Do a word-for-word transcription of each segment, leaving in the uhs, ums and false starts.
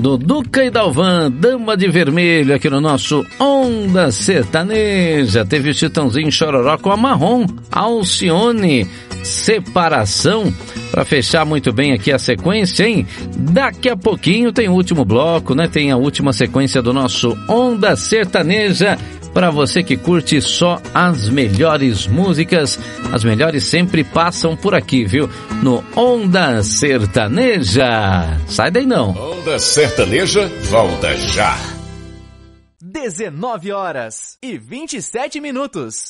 tocando Duca e Dalvan, Dama de Vermelho, aqui no nosso Onda Sertaneja. Teve o Chitãozinho Chororó com a Marrom, Alcione, Separação. Para fechar muito bem aqui a sequência, hein? Daqui a pouquinho tem o último bloco, né? Tem a última sequência do nosso Onda Sertaneja. Para você que curte só as melhores músicas, as melhores sempre passam por aqui, viu? No Onda Sertaneja. Sai daí não. Onda Sertaneja, volta já. dezenove horas e vinte e sete minutos.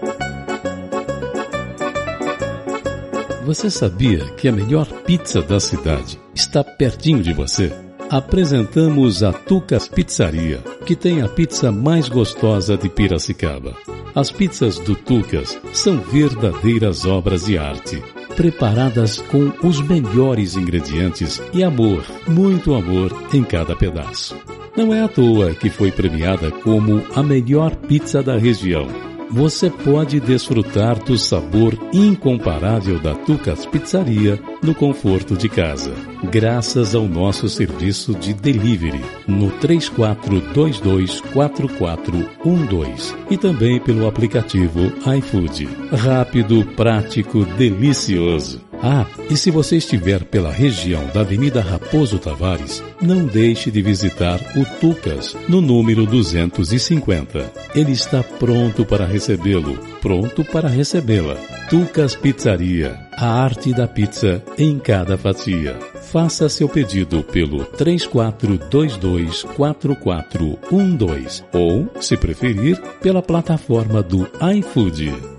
Você sabia que a melhor pizza da cidade está pertinho de você? Apresentamos a Tucas Pizzaria, que tem a pizza mais gostosa de Piracicaba. As pizzas do Tucas são verdadeiras obras de arte, preparadas com os melhores ingredientes e amor, muito amor em cada pedaço. Não é à toa que foi premiada como a melhor pizza da região. Você pode desfrutar do sabor incomparável da Tucas Pizzaria no conforto de casa, graças ao nosso serviço de delivery no três quatro dois dois quatro quatro um dois e também pelo aplicativo iFood. Rápido, prático, delicioso. Ah, e se você estiver pela região da Avenida Raposo Tavares, não deixe de visitar o Tucas, no número duzentos e cinquenta. Ele está pronto para recebê-lo, pronto para recebê-la. Tucas Pizzaria, a arte da pizza em cada fatia. Faça seu pedido pelo três quatro dois dois quatro quatro um dois ou, se preferir, pela plataforma do iFood.